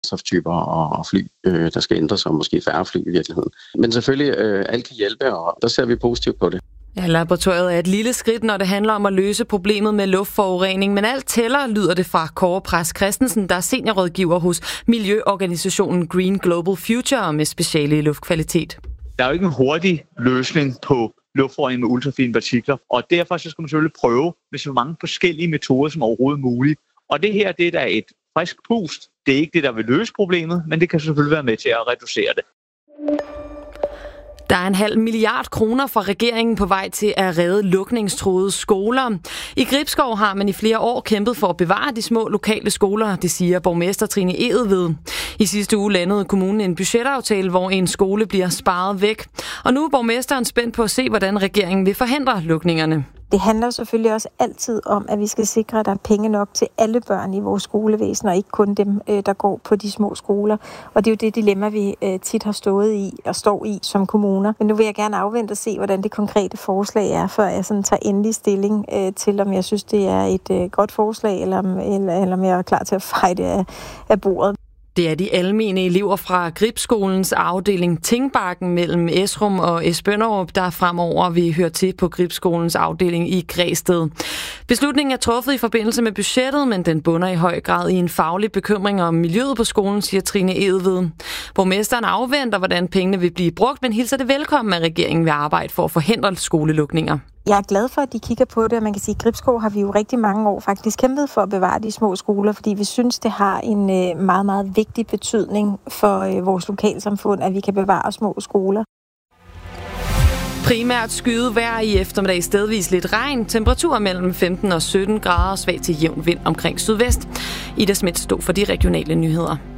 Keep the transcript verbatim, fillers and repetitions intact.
brændstoftyper og fly, øh, der skal ændre sig, og måske færre fly i virkeligheden. Men selvfølgelig, øh, alt kan hjælpe, og der ser vi positivt på det. Ja, laboratoriet er et lille skridt, når det handler om at løse problemet med luftforurening, men alt tæller, lyder det fra Kåre Præst Christensen, der er seniorrådgiver hos miljøorganisationen Green Global Future med speciale i luftkvalitet. Der er jo ikke en hurtig løsning på luftforurening med ultrafine partikler, og derfor så skal man selvfølgelig prøve med så mange forskellige metoder som overhovedet muligt. Og det her, det er da et frisk pust. Det er ikke det, der vil løse problemet, men det kan selvfølgelig være med til at reducere det. Der er en halv milliard kroner fra regeringen på vej til at redde lukningstruede skoler. I Gribskov har man i flere år kæmpet for at bevare de små lokale skoler, det siger borgmester Trine Egelved. I sidste uge landede kommunen en budgetaftale, hvor en skole bliver sparet væk. Og nu er borgmesteren spændt på at se, hvordan regeringen vil forhindre lukningerne. Det handler selvfølgelig også altid om, at vi skal sikre, at der er penge nok til alle børn i vores skolevæsen, og ikke kun dem, der går på de små skoler. Og det er jo det dilemma, vi tit har stået i og står i som kommuner. Men nu vil jeg gerne afvente og se, hvordan det konkrete forslag er, før jeg sådan tager endelig stilling til, om jeg synes, det er et godt forslag, eller om, eller, eller om jeg er klar til at feje det af, af bordet. Det er de almene elever fra Gribskolens afdeling Tingbakken mellem Esrum og Esbønderup, der fremover vil høre til på Gribskolens afdeling i Græsted. Beslutningen er truffet i forbindelse med budgettet, men den bunder i høj grad i en faglig bekymring om miljøet på skolen, siger Trine Egelved. Borgmesteren afventer, hvordan pengene vil blive brugt, men hilser det velkommen, at regeringen vil arbejde for at forhindre skolelukninger. Jeg er glad for, at de kigger på det, og man kan sige, at Gribskov har vi jo rigtig mange år faktisk kæmpet for at bevare de små skoler, fordi vi synes, det har en meget, meget vigtig betydning for vores lokalsamfund, at vi kan bevare små skoler. Primært skyet vejr i eftermiddag, stedvis lidt regn. Temperaturer mellem femten og sytten grader, svag til jævn vind omkring sydvest. Ida Schmidt stod for de regionale nyheder.